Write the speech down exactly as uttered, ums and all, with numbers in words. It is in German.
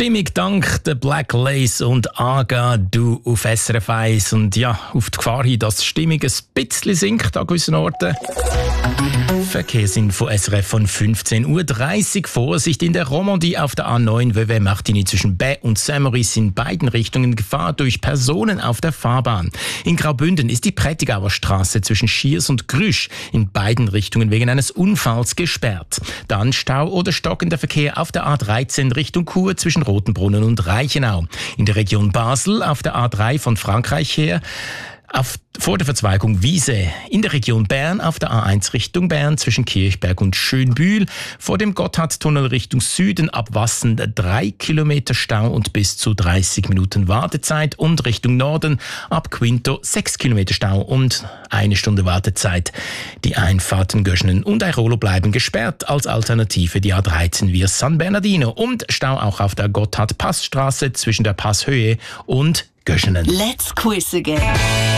Stimmung dank der Black Lace und Aga Du auf S R F eins. Und ja, auf die Gefahr hin, dass die Stimmung ein bisschen sinkt an gewissen Orten. Verkehrsinfo S R F von fünfzehn Uhr dreißig. Vorsicht in der Romandie auf der A neun Vevey-Martigny zwischen Baie und Saint-Maurice in beiden Richtungen Gefahr durch Personen auf der Fahrbahn. In Graubünden ist die Prättigauer Straße zwischen Schiers und Grüsch in beiden Richtungen wegen eines Unfalls gesperrt. Dann Stau oder stockender Verkehr auf der A dreizehn Richtung Chur zwischen Rotenbrunnen und Reichenau. In der Region Basel auf der A drei von Frankreich her Auf, vor der Verzweigung Wiese. In der Region Bern auf der A eins Richtung Bern zwischen Kirchberg und Schönbühl. Vor dem Gotthardtunnel Richtung Süden ab Wassen drei Kilometer Stau und bis zu dreißig Minuten Wartezeit. Und Richtung Norden ab Quinto sechs Kilometer Stau und eine Stunde Wartezeit. Die Einfahrten Göschenen und Airolo bleiben gesperrt. Als Alternative die A dreizehn via San Bernardino. Und Stau auch auf der Gotthard-Passstraße zwischen der Passhöhe und Göschenen. Let's quiz again.